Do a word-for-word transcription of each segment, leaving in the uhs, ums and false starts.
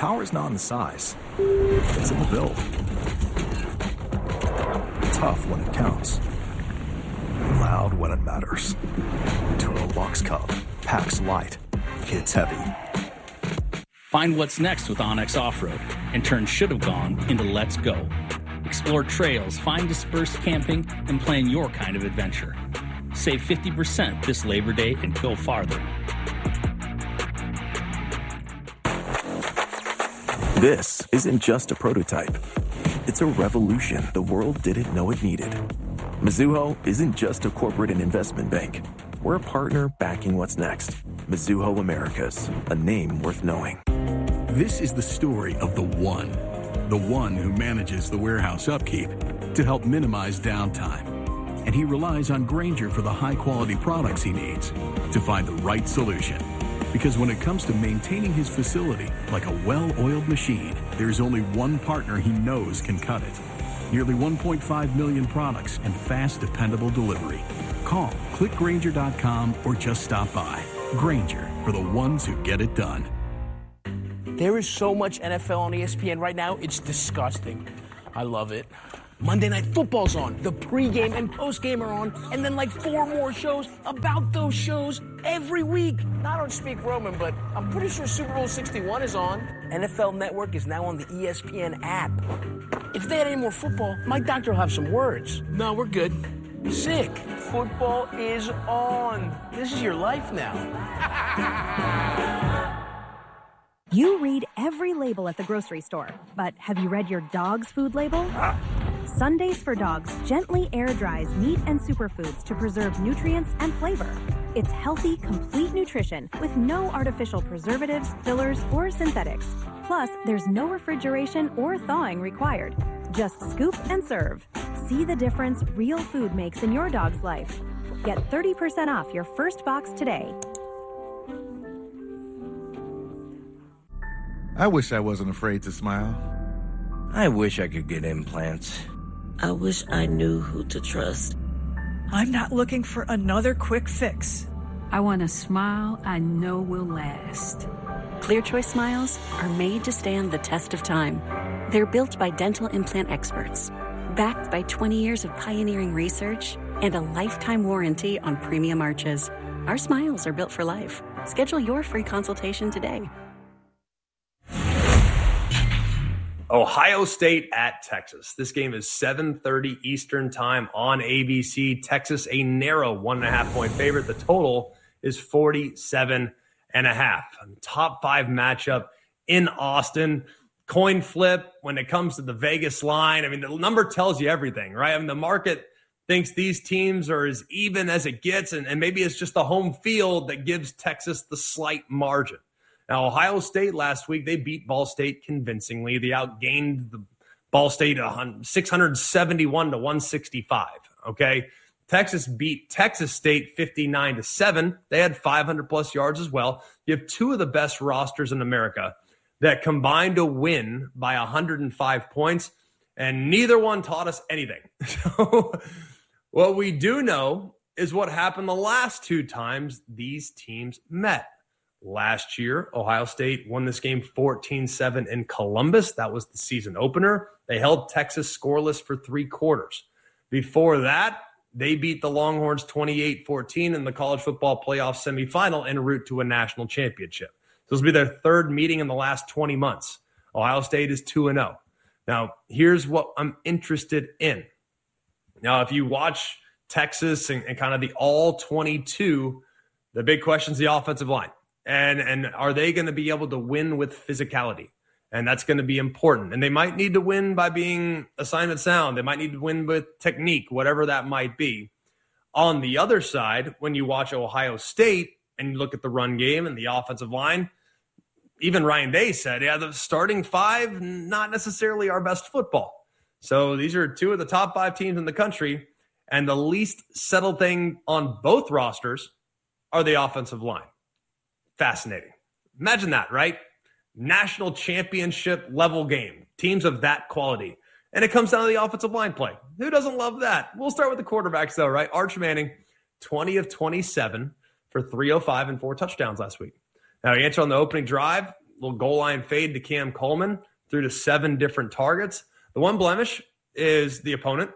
Power's not in the size. It's in the build. Tough when it counts. Loud when it matters. Turo Box Cub. Packs light. Hits heavy. Find what's next with Onyx Off-Road and turn should have gone into let's go. Explore trails, find dispersed camping, and plan your kind of adventure. Save fifty percent this Labor Day and go farther. This isn't just a prototype. It's a revolution the world didn't know it needed. Mizuho isn't just a corporate and investment bank. We're a partner backing what's next. Mizuho Americas, a name worth knowing. This is the story of the one. The one who manages the warehouse upkeep to help minimize downtime. And he relies on Grainger for the high-quality products he needs to find the right solution. Because when it comes to maintaining his facility like a well-oiled machine, there's only one partner he knows can cut it. Nearly one point five million products and fast, dependable delivery. Call, click Grainger dot com, or just stop by. Grainger, for the ones who get it done. There is so much N F L on E S P N right now, it's disgusting. I love it. Monday Night Football's on, the pregame and postgame are on, and then like four more shows about those shows every week. Now, I don't speak Roman, but I'm pretty sure Super Bowl sixty-one is on. N F L Network is now on the E S P N app. If they had any more football, my doctor will have some words. No, we're good. Sick. Football is on. This is your life now. You read every label at the grocery store, but have you read your dog's food label? Sundays for Dogs gently air dries meat and superfoods to preserve nutrients and flavor. It's healthy, complete nutrition with no artificial preservatives, fillers, or synthetics. Plus, there's no refrigeration or thawing required. Just scoop and serve. See the difference real food makes in your dog's life. Get thirty percent off your first box today. I wish I wasn't afraid to smile. I wish I could get implants. I wish I knew who to trust. I'm not looking for another quick fix. I want a smile I know will last. Clear Choice smiles are made to stand the test of time. They're built by dental implant experts, backed by twenty years of pioneering research and a lifetime warranty on premium arches. Our smiles are built for life. Schedule your free consultation today. Ohio State at Texas. This game is seven thirty Eastern time on A B C. Texas, a narrow one and a half point favorite. The total is forty-seven and a half. Top five matchup in Austin. Coin flip when it comes to the Vegas line. I mean, the number tells you everything, right? I mean, the market thinks these teams are as even as it gets, and, and maybe it's just the home field that gives Texas the slight margin. Now, Ohio State last week, they beat Ball State convincingly. They outgained the Ball State six seventy-one to one sixty-five, okay? Texas beat Texas State fifty-nine to seven. They had five hundred plus yards as well. You have two of the best rosters in America that combined to win by one hundred five points, and neither one taught us anything. So what we do know is what happened the last two times these teams met. Last year, Ohio State won this game fourteen seven in Columbus. That was the season opener. They held Texas scoreless for three quarters. Before that, they beat the Longhorns twenty-eight fourteen in the college football playoff semifinal en route to a national championship. So this will be their third meeting in the last twenty months. Ohio State is two and oh. Now, here's what I'm interested in. Now, if you watch Texas and, and kind of the all twenty-two, the big question is the offensive line. And and are they going to be able to win with physicality? And that's going to be important. And they might need to win by being assignment sound. They might need to win with technique, whatever that might be. On the other side, when you watch Ohio State and you look at the run game and the offensive line, even Ryan Day said, yeah, the starting five, not necessarily our best football. So these are two of the top five teams in the country. And the least settled thing on both rosters are the offensive line. Fascinating. Imagine that, right? National championship level game. Teams of that quality. And it comes down to the offensive line play. Who doesn't love that? We'll start with the quarterbacks, though, right? Arch Manning, twenty of twenty-seven for three oh five and four touchdowns last week. Now, he answered on the opening drive. little goal line fade to Cam Coleman, threw to seven different targets. The one blemish is the opponent.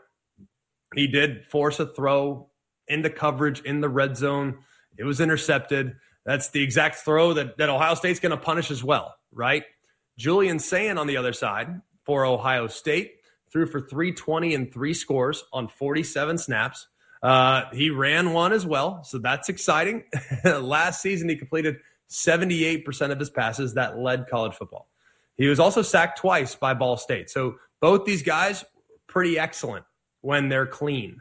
He did force a throw into coverage in the red zone. It was intercepted. That's the exact throw that, that Ohio State's going to punish as well, right? Julian Sayin on the other side for Ohio State threw for three twenty and three scores on forty-seven snaps. Uh, he ran one as well, so that's exciting. Last season, he completed seventy-eight percent of his passes. That led college football. He was also sacked twice by Ball State. So both these guys, pretty excellent when they're clean.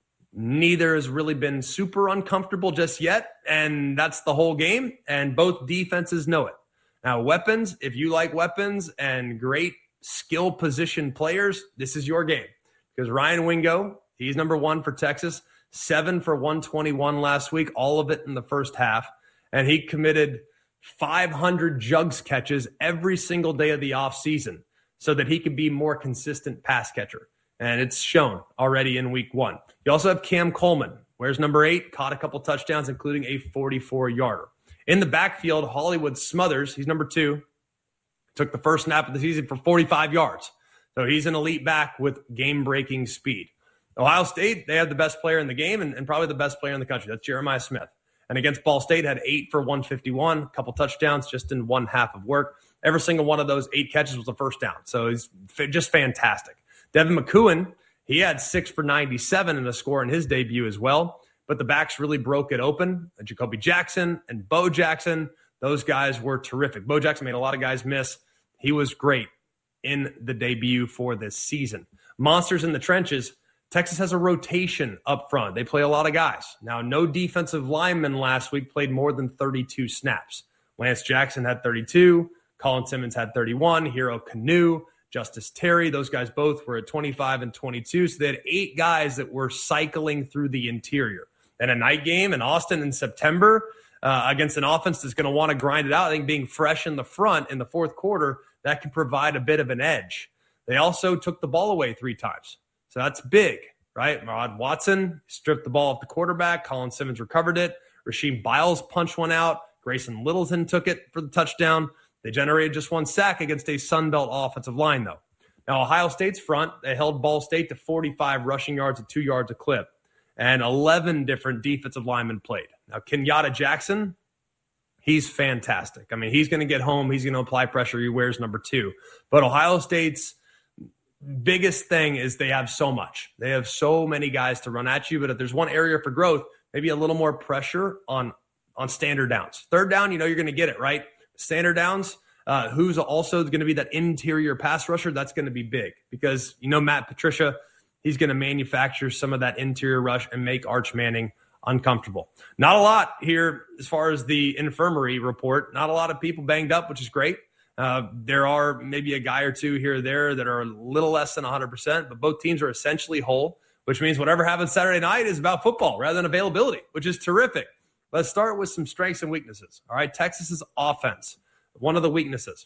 Neither has really been super uncomfortable just yet, and that's the whole game, and both defenses know it. Now, weapons, if you like weapons and great skill position players, this is your game. Because Ryan Wingo, he's number one for Texas, seven for one twenty-one last week, all of it in the first half, and he committed five hundred jugs catches every single day of the offseason so that he could be more consistent pass catcher. And it's shown already in week one. You also have Cam Coleman. Where's number eight? Caught a couple touchdowns, including a forty-four-yarder. In the backfield, Hollywood Smothers, he's number two, took the first snap of the season for forty-five yards. So he's an elite back with game-breaking speed. Ohio State, they have the best player in the game and, and probably the best player in the country. That's Jeremiah Smith. And against Ball State, had eight for one fifty-one, a couple touchdowns just in one half of work. Every single one of those eight catches was a first down. So he's f- just fantastic. Devin McCowan, he had six for ninety-seven in a score in his debut as well. But the backs really broke it open. Jacoby Jackson and Bo Jackson, those guys were terrific. Bo Jackson made a lot of guys miss. He was great in the debut for this season. Monsters in the trenches, Texas has a rotation up front. They play a lot of guys. Now, no defensive lineman last week played more than thirty-two snaps. Lance Jackson had thirty-two. Colin Simmons had thirty-one. Hero Kanu, Justice Terry, those guys both were at twenty-five and twenty-two. So they had eight guys that were cycling through the interior. And a night game in Austin in September uh, against an offense that's going to want to grind it out, I think being fresh in the front in the fourth quarter, that can provide a bit of an edge. They also took the ball away three times. So that's big, right? Marad Watson stripped the ball off the quarterback. Colin Simmons recovered it. Rasheem Biles punched one out. Grayson Littleton took it for the touchdown. They generated just one sack against a Sun Belt offensive line, though. Now, Ohio State's front, they held Ball State to forty-five rushing yards at two yards a clip, and eleven different defensive linemen played. Now, Kenyatta Jackson, he's fantastic. I mean, he's going to get home. He's going to apply pressure. He wears number two. But Ohio State's biggest thing is they have so much. They have so many guys to run at you, but if there's one area for growth, maybe a little more pressure on, on standard downs. Third down, you know you're going to get it, right? Standard downs, uh, who's also going to be that interior pass rusher, that's going to be big because, you know, Matt Patricia, he's going to manufacture some of that interior rush and make Arch Manning uncomfortable. Not a lot here as far as the infirmary report. Not a lot of people banged up, which is great. Uh, there are maybe a guy or two here or there that are a little less than one hundred percent, but both teams are essentially whole, which means whatever happens Saturday night is about football rather than availability, which is terrific. Let's start with some strengths and weaknesses. All right, Texas's offense, one of the weaknesses.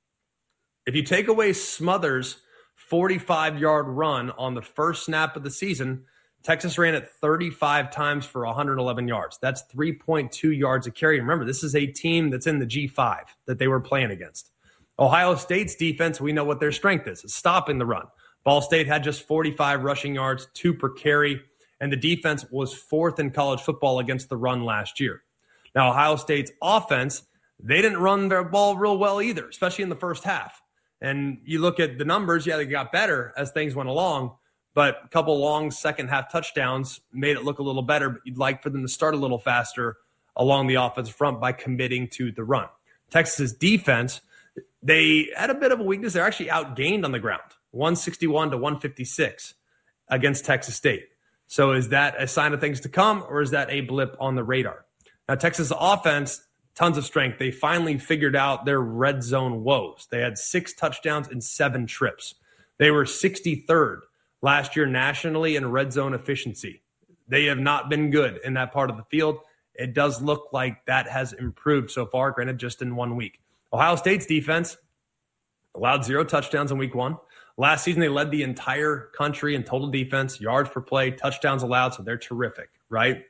If you take away Smothers' forty-five-yard run on the first snap of the season, Texas ran it thirty-five times for one hundred eleven yards. That's three point two yards a carry. Remember, this is a team that's in the G five that they were playing against. Ohio State's defense, we know what their strength is. It's stopping the run. Ball State had just forty-five rushing yards, two per carry. And the defense was fourth in college football against the run last year. Now, Ohio State's offense, they didn't run their ball real well either, especially in the first half. And you look at the numbers, yeah, they got better as things went along, but a couple long second half touchdowns made it look a little better, but you'd like for them to start a little faster along the offensive front by committing to the run. Texas's defense, they had a bit of a weakness. They're actually outgained on the ground, one sixty-one to one fifty-six against Texas State. So is that a sign of things to come, or is that a blip on the radar? Now, Texas offense, tons of strength. They finally figured out their red zone woes. They had six touchdowns and seven trips. They were sixty-third last year nationally in red zone efficiency. They have not been good in that part of the field. It does look like that has improved so far, granted just in one week. Ohio State's defense allowed zero touchdowns in week one. Last season, they led the entire country in total defense, yards per play, touchdowns allowed, so they're terrific, right?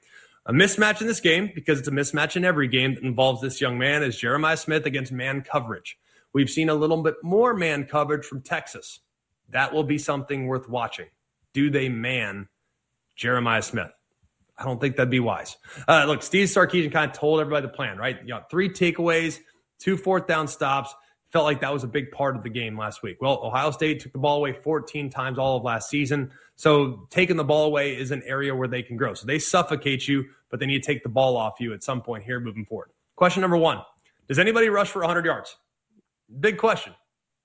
A mismatch in this game, because it's a mismatch in every game that involves this young man, is Jeremiah Smith against man coverage. We've seen a little bit more man coverage from Texas. That will be something worth watching. Do they man Jeremiah Smith? I don't think that'd be wise. Uh, look, Steve Sarkisian kind of told everybody the plan, right? You know, three takeaways, two fourth down stops. Felt like that was a big part of the game last week. Well, Ohio State took the ball away fourteen times all of last season. So taking the ball away is an area where they can grow. So they suffocate you, but they need to take the ball off you at some point here moving forward. Question number one, does anybody rush for one hundred yards? Big question.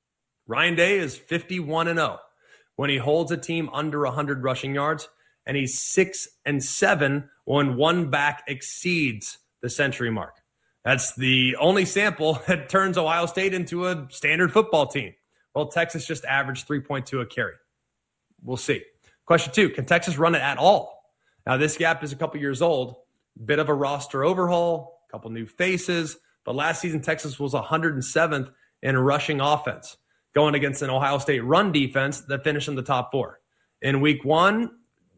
Ryan Day is fifty-one and oh when he holds a team under one hundred rushing yards, and he's six and seven when one back exceeds the century mark. That's the only sample that turns Ohio State into a standard football team. Well, Texas just averaged three point two a carry. We'll see. Question two, can Texas run it at all? Now, this gap is a couple years old. Bit of a roster overhaul, a couple new faces. But last season, Texas was one hundred seventh in rushing offense, going against an Ohio State run defense that finished in the top four. In week one,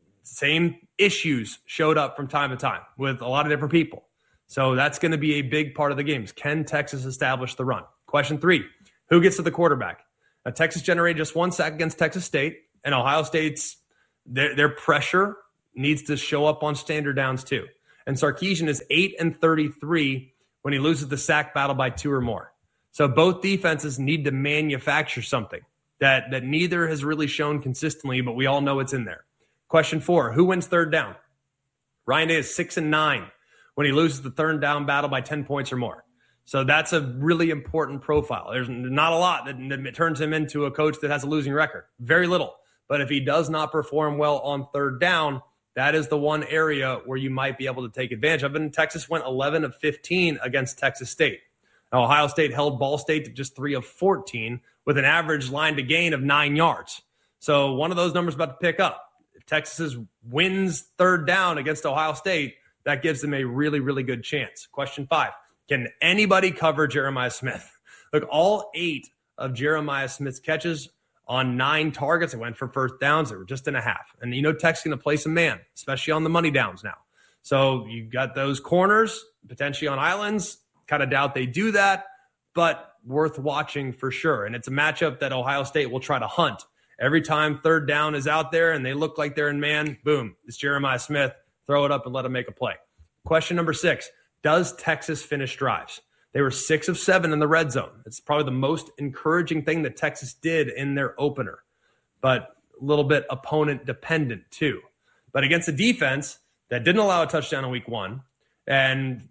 same issues showed up from time to time with a lot of different people. So that's going to be a big part of the games. Can Texas establish the run? Question three, who gets to the quarterback? Now, Texas generated just one sack against Texas State, and Ohio State's their, their pressure needs to show up on standard downs too. And Sarkisian is eight and thirty-three when he loses the sack battle by two or more. So both defenses need to manufacture something that, that neither has really shown consistently, but we all know it's in there. Question four, who wins third down? Ryan Day is six and nine when he loses the third down battle by ten points or more. So that's a really important profile. There's not a lot that, that turns him into a coach that has a losing record. Very little. But if he does not perform well on third down, that is the one area where you might be able to take advantage of. And Texas went eleven of fifteen against Texas State. Now, Ohio State held Ball State to just three of fourteen with an average line to gain of nine yards. So one of those numbers about to pick up. If Texas wins third down against Ohio State, that gives them a really, really good chance. Question five, can anybody cover Jeremiah Smith? Look, all eight of Jeremiah Smith's catches on nine targets, it went for first downs. They were just in a half. And you know Tech's going to play some man, especially on the money downs now. So you got those corners, potentially on islands. Kind of doubt they do that, but worth watching for sure. And it's a matchup that Ohio State will try to hunt. Every time third down is out there and they look like they're in man, boom, it's Jeremiah Smith. Throw it up and let him make a play. Question number six, does Texas finish drives? They were six of seven in the red zone. It's probably the most encouraging thing that Texas did in their opener, but a little bit opponent dependent too. But against a defense that didn't allow a touchdown in week one, and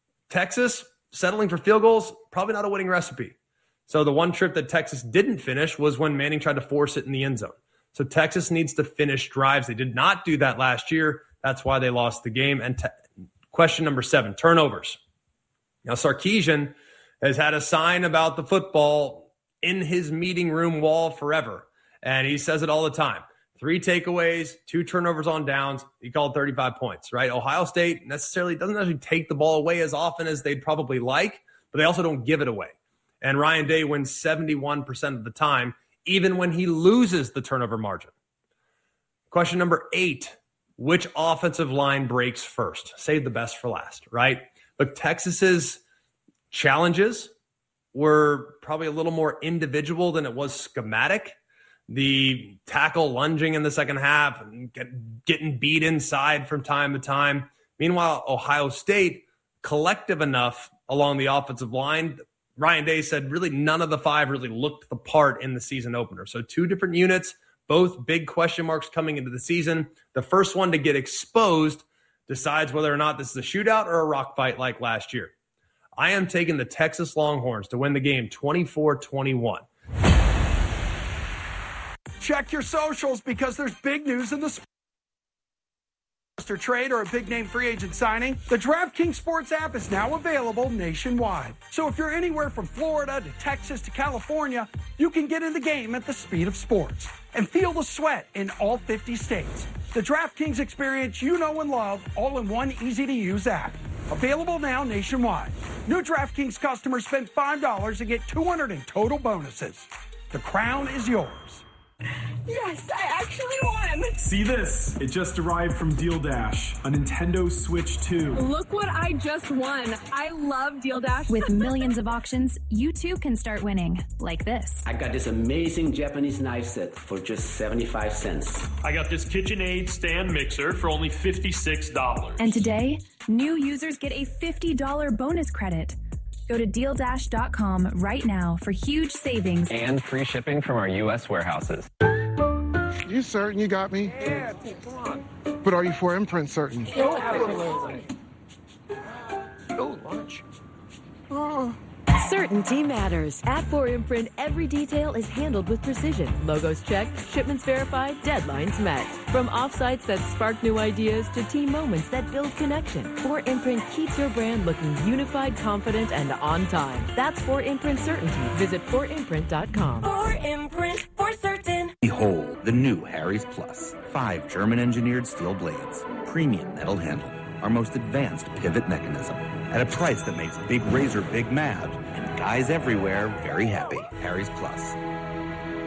Texas settling for field goals, probably not a winning recipe. So the one trip that Texas didn't finish was when Manning tried to force it in the end zone. So Texas needs to finish drives. They did not do that last year. That's why they lost the game. And te- question number seven, turnovers. Now, Sarkisian has had a sign about the football in his meeting room wall forever. And he says it all the time. Three takeaways, two turnovers on downs. He called thirty-five points, right? Ohio State necessarily doesn't actually take the ball away as often as they'd probably like, but they also don't give it away. And Ryan Day wins seventy-one percent of the time, even when he loses the turnover margin. Question number eight, which offensive line breaks first? Save the best for last, right? Look, Texas's challenges were probably a little more individual than it was schematic. The tackle lunging in the second half, and get, getting beat inside from time to time. Meanwhile, Ohio State, collective enough along the offensive line. Ryan Day said really none of the five really looked the part in the season opener. So two different units, both big question marks coming into the season. The first one to get exposed decides whether or not this is a shootout or a rock fight like last year. I am taking the Texas Longhorns to win the game twenty-four twenty-one. Check your socials because there's big news in the sports trade or a big name free agent signing. The DraftKings Sports app is now available nationwide. So if you're anywhere from Florida to Texas to California, you can get in the game at the speed of sports and feel the sweat in all fifty states. The DraftKings experience you know and love, all in one easy-to-use app. Available now nationwide. New DraftKings customers spend five dollars and get two hundred dollars in total bonuses. The crown is yours. Yes, I actually won! See this? It just arrived from Deal Dash, a Nintendo Switch two. Look what I just won. I love Deal Dash. With millions of auctions, you too can start winning, like this. I got this amazing Japanese knife set for just seventy-five cents. I got this KitchenAid stand mixer for only fifty-six dollars. And today, new users get a fifty dollars bonus credit. Go to deal dash dot com right now for huge savings and free shipping from our U S warehouses. You certain you got me? Yeah, come on. But are you for imprint certain? Oh, absolutely. Oh, lunch. Oh. Certainty matters. At four imprint, every detail is handled with precision. Logos checked, shipments verified, deadlines met. From offsites that spark new ideas to team moments that build connection, four imprint keeps your brand looking unified, confident, and on time. That's four imprint certainty. Visit four imprint dot com. four imprint for certain. Behold the new Harry's Plus. Five German-engineered steel blades, premium metal handle, our most advanced pivot mechanism, at a price that makes Big Razor big mad and guys everywhere very happy. Harry's Plus.